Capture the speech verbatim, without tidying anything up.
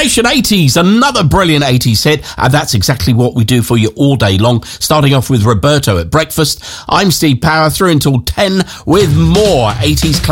Nation eighties, another brilliant eighties hit, and that's exactly what we do for you all day long, starting off with Roberto at breakfast. I'm Steve Power, through until ten with more eighties classics.